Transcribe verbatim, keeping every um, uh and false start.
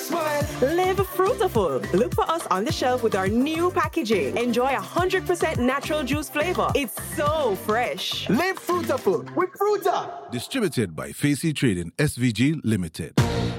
smile. Live fruitful. Look for us on the shelf with our new packaging. Enjoy one hundred percent natural juice flavor. It's so fresh. Live fruitful with Fruta. Distributed by Facey Trading S V G Limited.